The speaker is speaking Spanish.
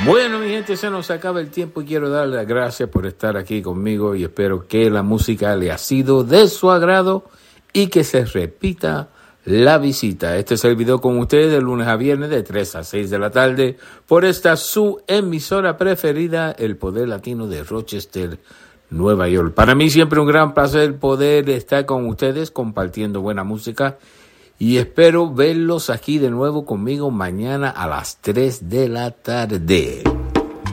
Bueno, mi gente, se nos acaba el tiempo y quiero darle las gracias por estar aquí conmigo y espero que la música le ha sido de su agrado y que se repita la visita. Este es el video con ustedes de lunes a viernes de 3 a 6 de la tarde por esta su emisora preferida, El Poder Latino de Rochester, Nueva York. Para mí siempre un gran placer poder estar con ustedes compartiendo buena música y espero verlos aquí de nuevo conmigo mañana a las 3 de la tarde.